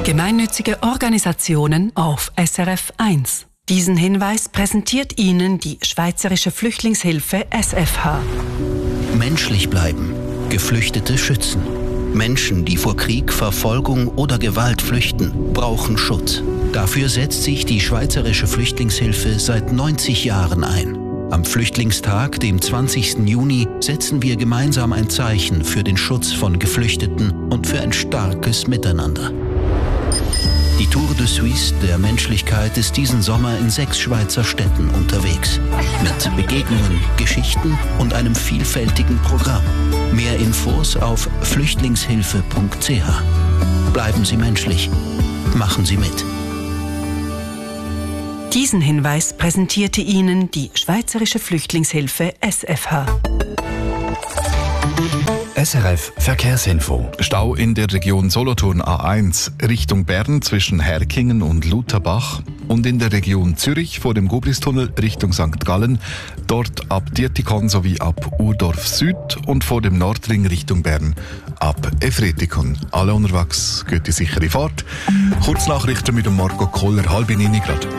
Gemeinnützige Organisationen auf SRF 1. Diesen Hinweis präsentiert Ihnen die Schweizerische Flüchtlingshilfe SFH. Menschlich bleiben. Geflüchtete schützen. Menschen, die vor Krieg, Verfolgung oder Gewalt flüchten, brauchen Schutz. Dafür setzt sich die Schweizerische Flüchtlingshilfe seit 90 Jahren ein. Am Flüchtlingstag, dem 20. Juni, setzen wir gemeinsam ein Zeichen für den Schutz von Geflüchteten und für ein starkes Miteinander. Die Tour de Suisse der Menschlichkeit ist diesen Sommer in 6 Schweizer Städten unterwegs. Mit Begegnungen, Geschichten und einem vielfältigen Programm. Mehr Infos auf flüchtlingshilfe.ch. Bleiben Sie menschlich. Machen Sie mit. Diesen Hinweis präsentierte Ihnen die Schweizerische Flüchtlingshilfe SFH. SRF Verkehrsinfo. Stau in der Region Solothurn A1 Richtung Bern zwischen Herkingen und Lutherbach und in der Region Zürich vor dem Gubristunnel Richtung St. Gallen, dort ab Dietikon sowie ab Urdorf Süd und vor dem Nordring Richtung Bern ab Efretikon. Alle unterwegs, geht die sichere Fahrt. Kurznachrichten mit dem Marco Kohler, 8:30 gerade.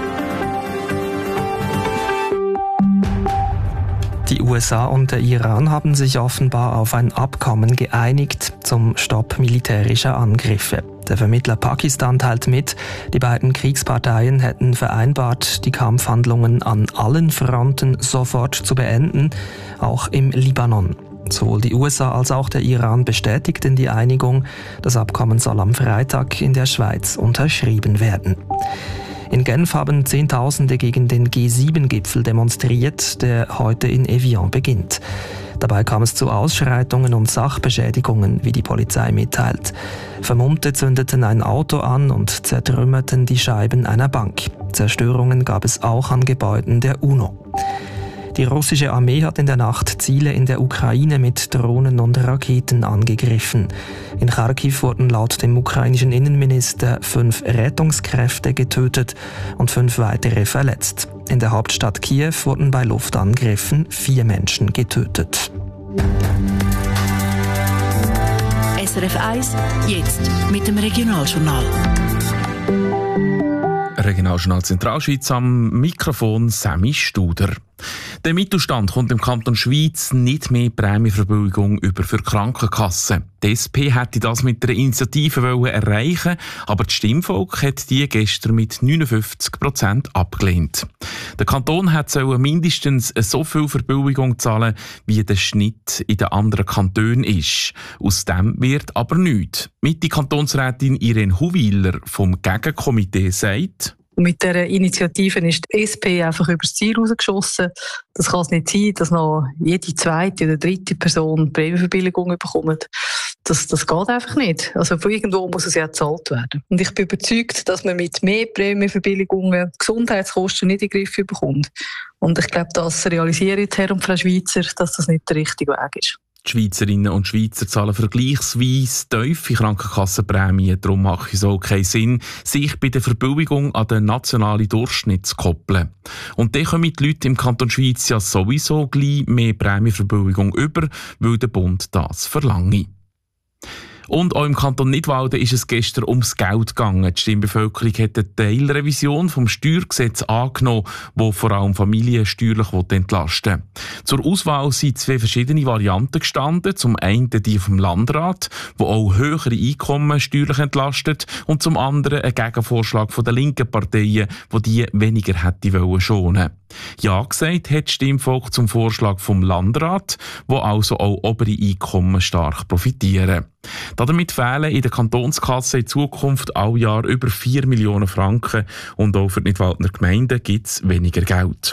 Die USA und der Iran haben sich offenbar auf ein Abkommen geeinigt zum Stopp militärischer Angriffe. Der Vermittler Pakistan teilt mit, die beiden Kriegsparteien hätten vereinbart, die Kampfhandlungen an allen Fronten sofort zu beenden, auch im Libanon. Sowohl die USA als auch der Iran bestätigten die Einigung. Das Abkommen soll am Freitag in der Schweiz unterschrieben werden. In Genf haben Zehntausende gegen den G7-Gipfel demonstriert, der heute in Evian beginnt. Dabei kam es zu Ausschreitungen und Sachbeschädigungen, wie die Polizei mitteilt. Vermummte zündeten ein Auto an und zertrümmerten die Scheiben einer Bank. Zerstörungen gab es auch an Gebäuden der UNO. Die russische Armee hat in der Nacht Ziele in der Ukraine mit Drohnen und Raketen angegriffen. In Kharkiv wurden laut dem ukrainischen Innenminister 5 Rettungskräfte getötet und 5 weitere verletzt. In der Hauptstadt Kiew wurden bei Luftangriffen 4 Menschen getötet. SRF 1, jetzt mit dem Regionaljournal. Regionaljournal Zentralschweiz, am Mikrofon Sammy Studer. Der Mittelstand kommt im Kanton Schweiz nicht mehr Prämienverbilligung über für Krankenkassen. Die SP hätte das mit einer Initiative erreichen, aber das Stimmvolk hat die gestern mit 59% abgelehnt. Der Kanton soll mindestens so viel Verbilligung zahlen, wie der Schnitt in den anderen Kantonen ist. Aus dem wird aber nichts. Mitte-Kantonsrätin Irene Huwiler vom Gegenkomitee sagt: Mit dieser Initiative ist die SP einfach übers Ziel rausgeschossen. Das kann es nicht sein, dass noch jede zweite oder dritte Person Prämienverbilligung bekommt. Das geht einfach nicht. Also von irgendwo muss es ja gezahlt werden. Und ich bin überzeugt, dass man mit mehr Prämienverbilligungen Gesundheitskosten nicht in den Griff bekommt. Und ich glaube, das realisieren jetzt Herr und Frau Schweizer, dass das nicht der richtige Weg ist. Die Schweizerinnen und Schweizer zahlen vergleichsweise tiefe Krankenkassenprämien. Darum macht es auch keinen Sinn, sich bei der Verbilligung an den nationalen Durchschnitt zu koppeln. Und dann kommen die Leute im Kanton Schweiz ja sowieso gleich mehr Prämienverbilligung über, weil der Bund das verlange. Und auch im Kanton Nidwalden ist es gestern ums Geld gegangen. Die Stimmbevölkerung hat eine Teilrevision vom Steuergesetz angenommen, die vor allem Familien steuerlich entlasten will. Zur Auswahl sind 2 verschiedene Varianten gestanden. Zum einen die vom Landrat, wo auch höhere Einkommen steuerlich entlastet, und zum anderen ein Gegenvorschlag von den linken Parteien, die weniger hätte schonen. Ja gesagt hat das Stimmvolk zum Vorschlag vom Landrat, wo also auch obere Einkommen stark profitieren. Damit fehlen in der Kantonskasse in Zukunft all Jahr über 4 Millionen Franken und auch für die Nidwaldner Gemeinden gibt es weniger Geld.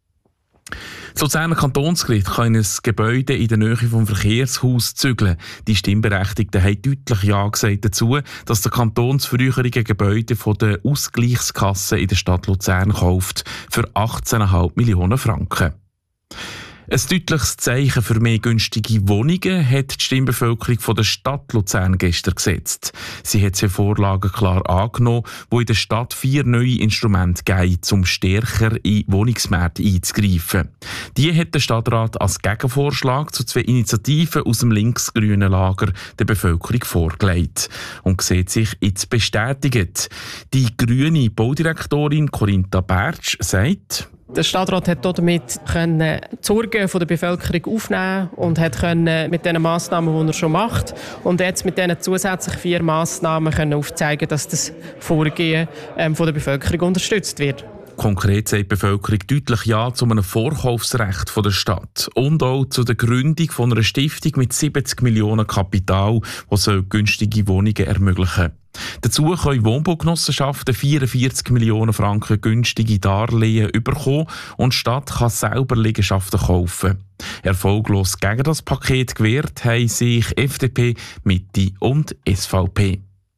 Das Luzerner Kantonsgericht kann ein Gebäude in der Nähe vom Verkehrshaus zügeln. Die Stimmberechtigten haben deutlich Ja gesagt dazu, dass der Kanton das frühere Gebäude von der Ausgleichskasse in der Stadt Luzern kauft für 18,5 Millionen Franken. Ein deutliches Zeichen für mehr günstige Wohnungen hat die Stimmbevölkerung von der Stadt Luzern gestern gesetzt. Sie hat diese Vorlagen klar angenommen, wo in der Stadt 4 neue Instrumente geben, um stärker in Wohnungsmärkte einzugreifen. Die hat der Stadtrat als Gegenvorschlag zu 2 Initiativen aus dem linksgrünen Lager der Bevölkerung vorgelegt und sieht sich jetzt bestätigt. Die grüne Baudirektorin Corinta Bertsch sagt: Der Stadtrat hat damit die Sorgen der Bevölkerung aufnehmen und hat mit den Massnahmen, die er schon macht, und jetzt mit diesen zusätzlichen 4 Massnahmen aufzeigen, dass das Vorgehen von der Bevölkerung unterstützt wird. Konkret sagt die Bevölkerung deutlich Ja zu einem Vorkaufsrecht der Stadt und auch zu der Gründung von einer Stiftung mit 70 Millionen Kapital, die günstige Wohnungen ermöglichen soll. Dazu können Wohnbaugenossenschaften 44 Millionen Franken günstige Darlehen bekommen und die Stadt kann selber Liegenschaften kaufen. Erfolglos gegen das Paket gewehrt haben sich FDP, Mitte und SVP.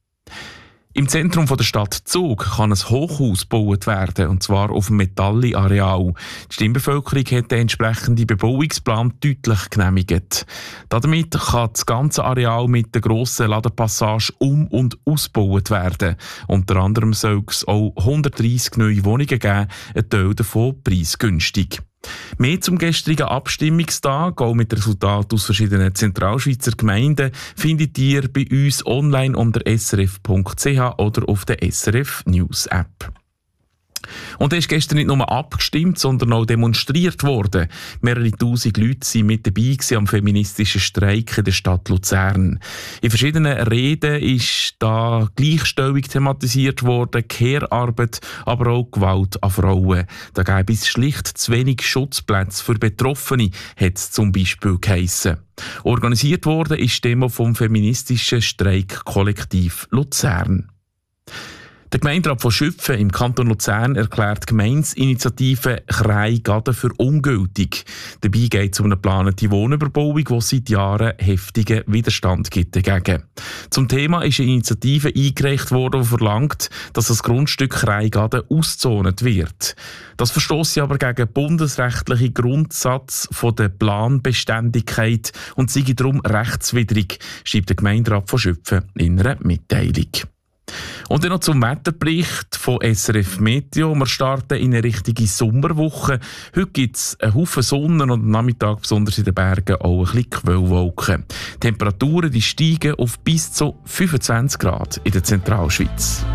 Im Zentrum der Stadt Zug kann ein Hochhaus gebaut werden, und zwar auf dem Metalli-Areal. Die Stimmbevölkerung hat den entsprechenden Bebauungsplan deutlich genehmigt. Damit kann das ganze Areal mit der grossen Ladenpassage um- und ausgebaut werden. Unter anderem soll es auch 130 neue Wohnungen geben, ein Teil davon preisgünstig. Mehr zum gestrigen Abstimmungstag, auch mit Resultaten aus verschiedenen Zentralschweizer Gemeinden, findet ihr bei uns online unter srf.ch oder auf der SRF News App. Und es ist gestern nicht nur abgestimmt, sondern auch demonstriert worden. Mehrere tausend Leute waren mit dabei am feministischen Streik in der Stadt Luzern. In verschiedenen Reden ist da Gleichstellung thematisiert worden, Care-Arbeit, aber auch Gewalt an Frauen. Da gäbe es schlicht zu wenig Schutzplätze für Betroffene, hat es zum Beispiel geheissen. Organisiert worden ist die Demo vom feministischen Streikkollektiv Luzern. Der Gemeinderat von Schüpfen im Kanton Luzern erklärt die Gemeindeinitiative Krei-Gaden für ungültig. Dabei geht es um eine geplante Wohnüberbauung, die seit Jahren heftigen Widerstand gibt dagegen. Zum Thema ist eine Initiative eingereicht worden, die verlangt, dass das Grundstück Krei-Gaden auszont wird. Das verstösst aber gegen den bundesrechtlichen Grundsatz von der Planbeständigkeit und sei darum rechtswidrig, schreibt der Gemeinderat von Schüpfen in einer Mitteilung. Und dann noch zum Wetterbericht von SRF Meteo. Wir starten in eine richtige Sommerwoche. Heute gibt es einen Haufen Sonne und am Nachmittag, besonders in den Bergen, auch ein bisschen Quellwolken. Die Temperaturen die steigen auf bis zu 25 Grad in der Zentralschweiz.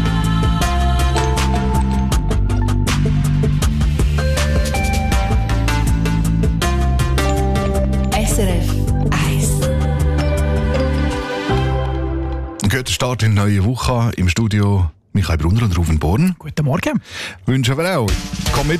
SRF 1. Guten Start in die neue Woche. Im Studio Michael Brunner und Rufen Born. Guten Morgen. Wünschen wir auch. Komm mit.